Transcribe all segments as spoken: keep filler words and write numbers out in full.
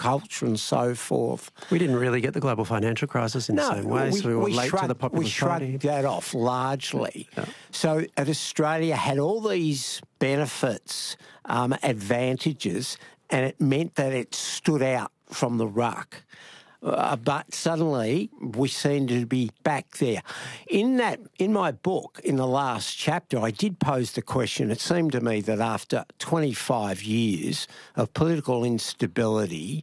agriculture and so forth. We didn't really get the global financial crisis in no, the same way, we, so we were we late shrugged, to the Populist We shrugged Party. that off largely. Yeah. So at Australia had all these benefits, um, advantages, and it meant that it stood out from the ruck. Uh, but suddenly we seem to be back there. In that, in my book, in the last chapter, I did pose the question. It seemed to me that after twenty-five years of political instability,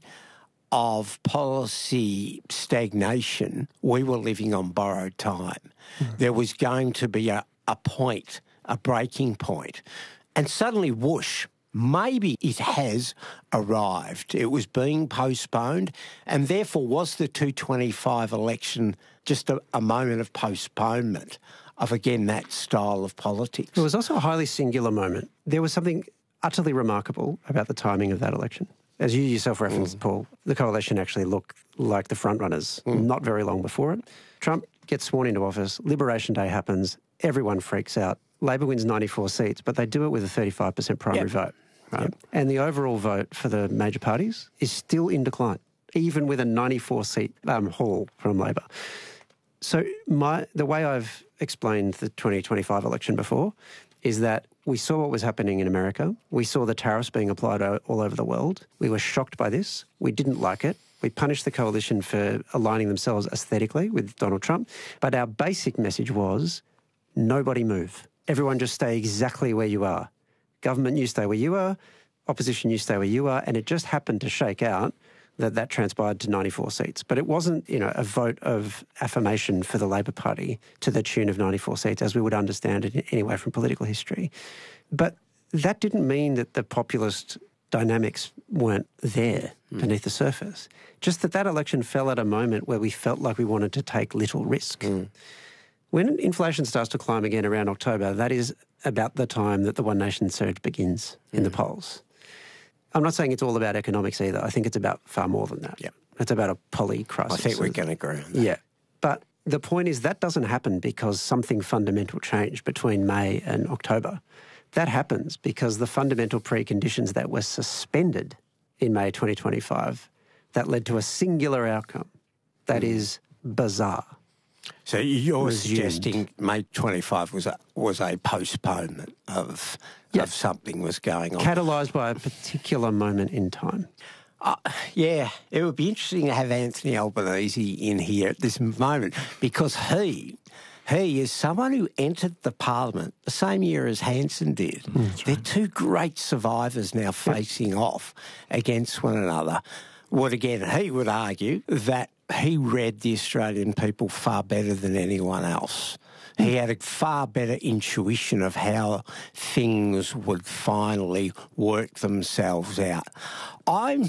of policy stagnation, we were living on borrowed time. Mm. There was going to be a, a point, a breaking point. And suddenly, whoosh, maybe it has arrived. It was being postponed, and therefore was the two twenty-five election just a, a moment of postponement of, again, that style of politics. It was also a highly singular moment. There was something utterly remarkable about the timing of that election. As you yourself referenced, mm. Paul, the coalition actually looked like the frontrunners mm. not very long before it. Trump gets sworn into office, Liberation Day happens, everyone freaks out. Labor wins ninety-four seats, but they do it with a thirty-five percent primary yep. vote. Right? Yep. And the overall vote for the major parties is still in decline, even with a ninety-four seat um, haul from Labor. So my the way I've explained the twenty twenty-five election before is that we saw what was happening in America. We saw the tariffs being applied all over the world. We were shocked by this. We didn't like it. We punished the coalition for aligning themselves aesthetically with Donald Trump. But our basic message was, nobody move. Everyone just stay exactly where you are. Government, you stay where you are. Opposition, you stay where you are. And it just happened to shake out that that transpired to ninety-four seats. But it wasn't, you know, a vote of affirmation for the Labor Party to the tune of ninety-four seats, as we would understand it anyway from political history. But that didn't mean that the populist dynamics weren't there mm. beneath the surface. Just that that election fell at a moment where we felt like we wanted to take little risk. Mm. When inflation starts to climb again around October, that is about the time that the One Nation surge begins mm. in the polls. I'm not saying it's all about economics either. I think it's about far more than that. Yep. It's about a poly crisis. I think we're going to agree on that. Yeah. But the point is that doesn't happen because something fundamental changed between May and October. That happens because the fundamental preconditions that were suspended in May twenty twenty-five, that led to a singular outcome that mm. is bizarre. So you're Resumed. suggesting May twenty-five was a, was a postponement of, yeah. of something was going on. Catalysed by a particular moment in time. Uh, yeah, it would be interesting to have Anthony Albanese in here at this moment because he he is someone who entered the parliament the same year as Hanson did. Mm, They're right. two great survivors now facing yep. off against one another. What again, he would argue that he read the Australian people far better than anyone else. He had a far better intuition of how things would finally work themselves out. I'm,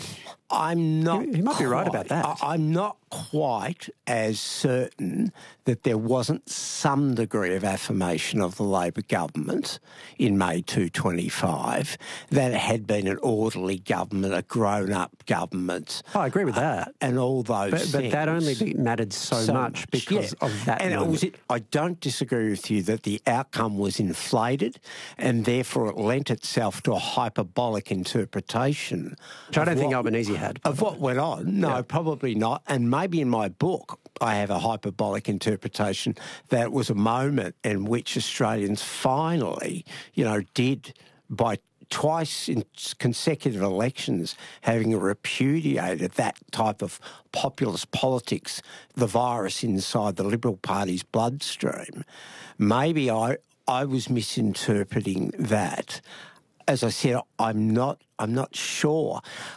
I'm not. You, you might quite, be right about that. I, I'm not quite as certain that there wasn't some degree of affirmation of the Labor government in May two twenty-five, that it had been an orderly government, a grown-up government. Oh, I agree with that. Uh, and all those but, things. But that only mattered so, so much, much because yeah. of that And moment. it was it, I don't disagree with you that the outcome was inflated and therefore it lent itself to a hyperbolic interpretation. Which I don't think what, Albanese had. Of what went on. No, yeah. probably not. And maybe in my book I have a hyperbolic interpretation that it was a moment in which Australians finally, you know, did by twice in consecutive elections having repudiated that type of populist politics, the virus inside the Liberal Party's bloodstream. Maybe I I was misinterpreting that. As I said, I'm not I'm not sure.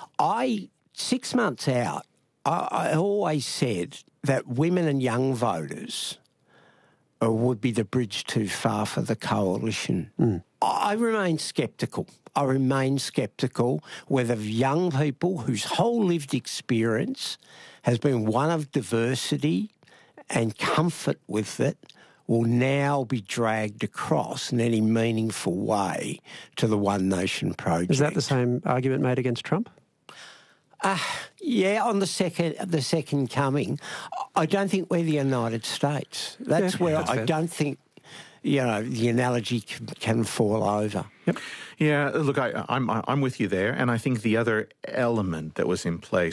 I six months out, I, I always said that women and young voters uh, would be the bridge too far for the coalition. Mm. I remain sceptical. I remain sceptical whether young people whose whole lived experience has been one of diversity and comfort with it will now be dragged across in any meaningful way to the One Nation project. Is that the same argument made against Trump? Uh, yeah, on the second the second coming. I don't think we're the United States. That's yeah, where that's I fair. don't think, you know, the analogy can, can fall over. Yep. Yeah, look, I, I'm I'm with you there, and I think the other element that was in place